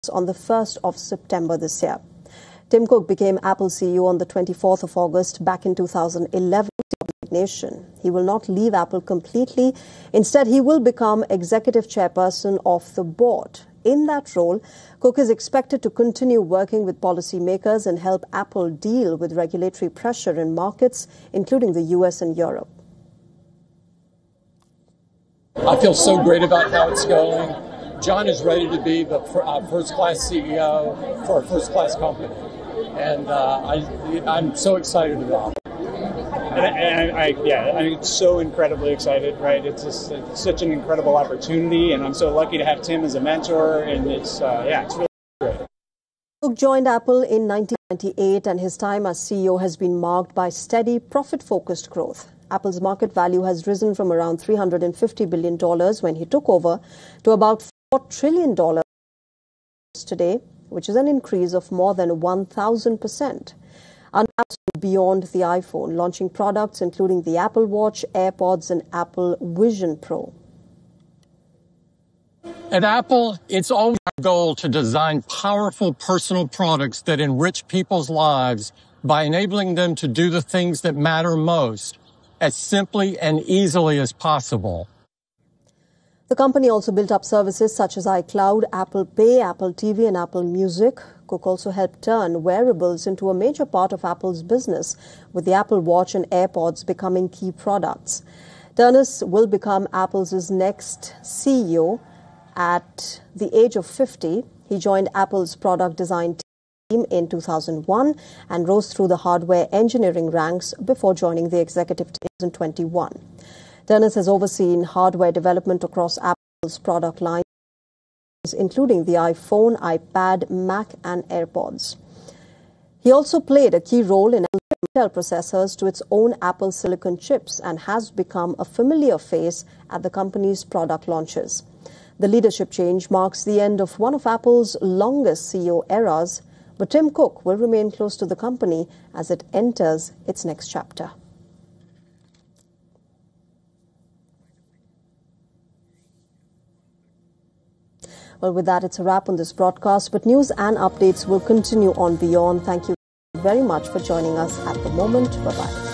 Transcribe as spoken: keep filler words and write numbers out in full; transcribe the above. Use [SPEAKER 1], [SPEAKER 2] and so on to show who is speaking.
[SPEAKER 1] on the first of September this year. Tim Cook became Apple C E O on the twenty-fourth of August back in two thousand eleven. Nation. He will not leave Apple completely. Instead, he will become executive chairperson of the board. In that role, Cook is expected to continue working with policymakers and help Apple deal with regulatory pressure in markets, including the U S and Europe.
[SPEAKER 2] I feel so great about how it's going. John is ready to be the uh, first-class C E O for a first-class company. And uh, I, I'm so excited about it.
[SPEAKER 3] And, I, and I, yeah, I'm so incredibly excited, right? It's just it's such an incredible opportunity, and I'm so lucky to have Tim as a mentor, and it's, uh, yeah, it's really great.
[SPEAKER 1] Cook joined Apple in nineteen ninety-eight, and his time as C E O has been marked by steady, profit-focused growth. Apple's market value has risen from around three hundred fifty billion dollars when he took over to about four trillion dollars today, which is an increase of more than one thousand percent. Beyond the iPhone, launching products including the Apple Watch, AirPods, and Apple Vision Pro.
[SPEAKER 4] At Apple, it's always our goal to design powerful personal products that enrich people's lives by enabling them to do the things that matter most as simply and easily as possible.
[SPEAKER 1] The company also built up services such as iCloud, Apple Pay, Apple T V, and Apple Music. Cook also helped turn wearables into a major part of Apple's business, with the Apple Watch and AirPods becoming key products. Ternus will become Apple's next C E O at the age of fifty. He joined Apple's product design team in two thousand one and rose through the hardware engineering ranks before joining the executive team in twenty-one. Ternus has overseen hardware development across Apple's product lines, including the iPhone, iPad, Mac, and AirPods. He also played a key role in Intel processors to its own Apple silicon chips and has become a familiar face at the company's product launches. The leadership change marks the end of one of Apple's longest C E O eras, but Tim Cook will remain close to the company as it enters its next chapter. Well, with that, it's a wrap on this broadcast, but news and updates will continue on Beyond. Thank you very much for joining us at the moment. Bye-bye.